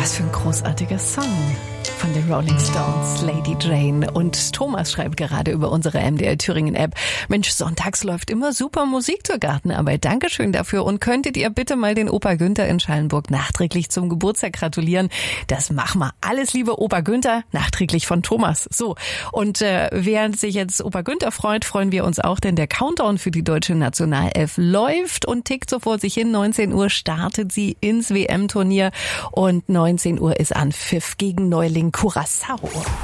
Was für ein großartiger Song von den Rolling Stones, Lady Jane. Und Thomas schreibt gerade über unsere MDR Thüringen App: Mensch, sonntags läuft immer super Musik zur Gartenarbeit. Dankeschön dafür. Und könntet ihr bitte mal den Opa Günther in Schallenburg nachträglich zum Geburtstag gratulieren? Das machen wir. Alles Liebe, Opa Günther, nachträglich von Thomas. So. Und während sich jetzt Opa Günther freut, freuen wir uns auch, denn der Countdown für die deutsche Nationalelf läuft und tickt so vor sich hin. 19 Uhr startet sie ins WM-Turnier und 19 Uhr ist Anpfiff gegen Neuling Curaçao.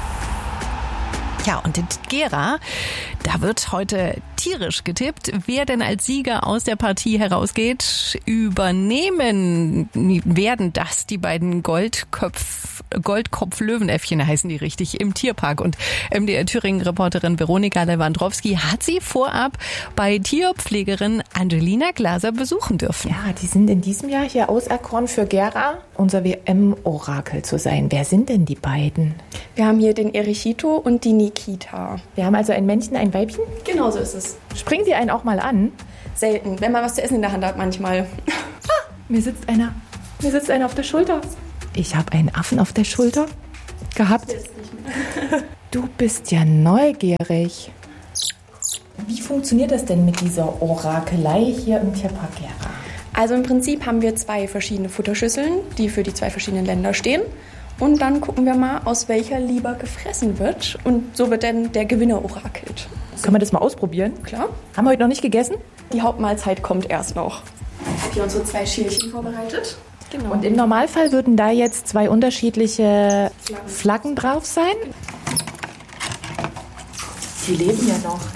Ja, und in Gera, da wird heute tierisch getippt, wer denn als Sieger aus der Partie herausgeht. Übernehmen werden das die beiden Goldkopf-Löwenäffchen, heißen die richtig, im Tierpark. Und MDR Thüringen-Reporterin Veronika Lewandowski hat sie vorab bei Tierpflegerin Angelina Glaser besuchen dürfen. Ja, die sind in diesem Jahr hier auserkoren für Gera, unser WM-Orakel zu sein. Wer sind denn die beiden? Wir haben hier den Erichito und die Nikita. Wir haben also ein Männchen, ein Weibchen? Genau so ist es. Springen Sie einen auch mal an? Selten, wenn man was zu essen in der Hand hat manchmal. Mir sitzt einer auf der Schulter. Ich habe einen Affen auf der Schulter gehabt. Du bist ja neugierig. Wie funktioniert das denn mit dieser Orakelei hier im Tierpark Gera? Also im Prinzip haben wir 2 verschiedene Futterschüsseln, die für die 2 verschiedenen Länder stehen. Und dann gucken wir mal, aus welcher lieber gefressen wird. Und so wird dann der Gewinner orakelt. Können wir das mal ausprobieren? Klar. Haben wir heute noch nicht gegessen? Die Hauptmahlzeit kommt erst noch. Ich habe hier unsere 2 Schälchen vorbereitet. Genau. Und im Normalfall würden da jetzt 2 unterschiedliche Flaggen drauf sein? Die leben ja noch.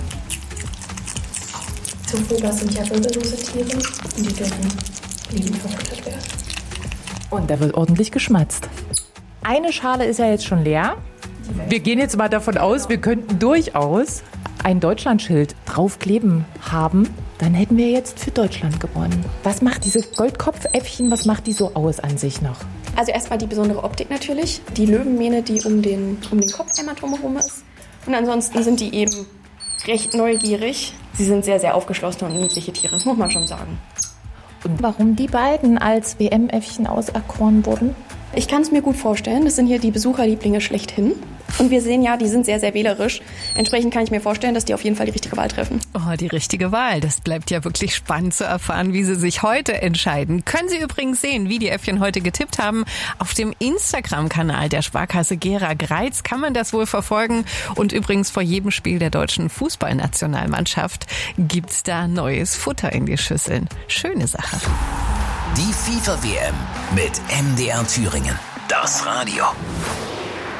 Zoophobia sind ja wirbellose Tiere und die dürfen lebend verfüttert werden. Und da wird ordentlich geschmatzt. Eine Schale ist ja jetzt schon leer. Wir gehen jetzt mal davon aus, wir könnten durchaus ein Deutschlandschild draufkleben haben. Dann hätten wir jetzt für Deutschland gewonnen. Was macht diese Goldkopfäffchen, was macht die so aus an sich noch? Also erstmal die besondere Optik natürlich. Die Löwenmähne, die um den Kopf einmal drumherum ist. Und ansonsten sind die eben recht neugierig. Sie sind sehr, sehr aufgeschlossene und niedliche Tiere, das muss man schon sagen. Und warum die beiden als WM-Äffchen auserkoren wurden? Ich kann es mir gut vorstellen. Das sind hier die Besucherlieblinge schlechthin. Und wir sehen ja, die sind sehr, sehr wählerisch. Entsprechend kann ich mir vorstellen, dass die auf jeden Fall die richtige Wahl treffen. Oh, die richtige Wahl. Das bleibt ja wirklich spannend zu erfahren, wie sie sich heute entscheiden. Können Sie übrigens sehen, wie die Äffchen heute getippt haben. Auf dem Instagram-Kanal der Sparkasse Gera Greiz kann man das wohl verfolgen. Und übrigens vor jedem Spiel der deutschen Fußballnationalmannschaft gibt's da neues Futter in die Schüsseln. Schöne Sache. Die FIFA-WM mit MDR Thüringen. Das Radio.